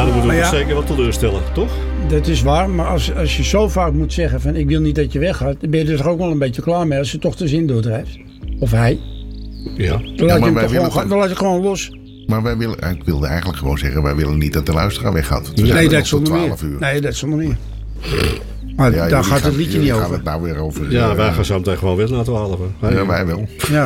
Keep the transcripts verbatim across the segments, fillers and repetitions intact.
dan moeten we ja, zeker wat teleurstellen, toch? Dat is waar, maar als, als je zo vaak moet zeggen van ik wil niet dat je weggaat, dan ben je er toch ook wel een beetje klaar mee als je toch de zin doordrijft. Of hij. Ja. Dan Ja, laat, maar je, hem wij toch willen gewoon, toch- dan laat je gewoon los. Maar wij willen, ik wilde eigenlijk gewoon zeggen, wij willen niet dat de luisteraar weggaat. We zijn Nee, er dat nog tot zonder twaalf meer. uur. Nee, dat zonder meer. Maar Ja, daar jullie gaat gaan- het liedje jullie niet gaan over. het nou weer over. Ja, eh, wij gaan zo meteen gewoon weer naar twaalf. Hè? Ja, wij wel. Ja.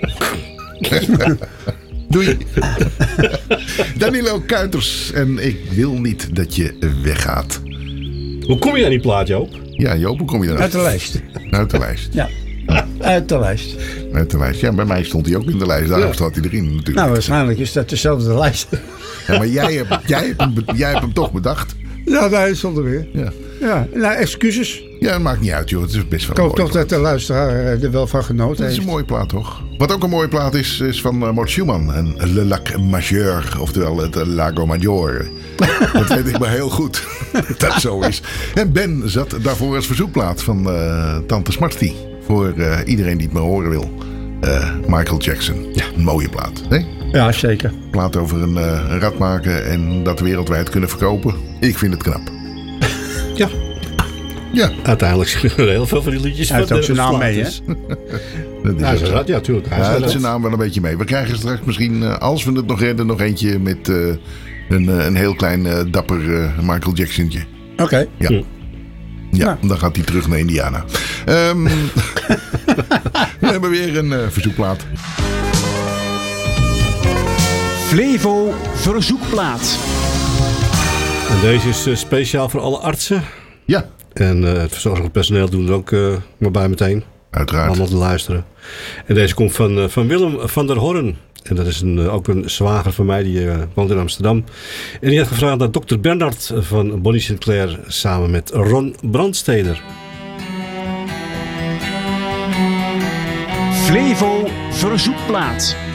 Doei. Danilo Kuiters. En ik wil niet dat je weggaat. Hoe kom je aan die plaat, Joop? Ja, Joop, hoe kom je Uit eruit? de lijst. Uit de lijst. Ja. Uit de lijst. Uit de lijst. Ja, bij mij stond hij ook in de lijst. Daarom Ja. staat hij erin natuurlijk. Nou, waarschijnlijk is dat dezelfde lijst. Ja, maar jij hebt, jij, hebt hem, be- jij hebt hem toch bedacht. Ja, nee, zonder weer. Ja. Ja, nou, excuses. Ja, dat maakt niet uit, joh. Het is best wel Ik een hoop mooie toch dat de luisteraar er wel van genoten Het is heeft. een mooie plaat, toch? Wat ook een mooie plaat is, is van uh, Mort Schumann. En Le Lac Majeur, oftewel het uh, Lago Maggiore. Dat weet ik maar heel goed dat dat zo is. En Ben zat daarvoor als verzoekplaat van uh, Tante Smarty. Voor uh, iedereen die het maar horen wil. Uh, Michael Jackson. Ja, een mooie plaat. Hè? Ja, zeker. Plaat over een, uh, een rad maken en dat wereldwijd kunnen verkopen. Ik vind het knap. Ja. Ja, Uiteindelijk zijn er heel veel van die liedjes. Hij heeft van ook zijn de naam mee, hè? plaatjes. dat is Ja, ook ze zo. had- ja, tuurlijk. Hij Ja, zei dat dat. zijn naam wel een beetje mee. We krijgen straks misschien, uh, als we het nog redden, nog eentje met uh, een, uh, een heel klein uh, dapper uh, Michael Jacksontje. Oké. Ja. Hm. Ja, Nou. dan gaat hij terug naar Indiana. Um, we hebben weer een uh, verzoekplaat. Flevo Verzoekplaat. En deze is uh, speciaal voor alle artsen. Ja, En uh, het verzorgend personeel doen er ook uh, maar bij meteen. uiteraard. Allemaal te luisteren. En deze komt van, uh, van Willem van der Horn. En dat is een, uh, ook een zwager van mij, die uh, woont in Amsterdam. En die had gevraagd naar dokter Bernhard van Bonnie Sinclair samen met Ron Brandsteder. Flevo Verzoekplaat.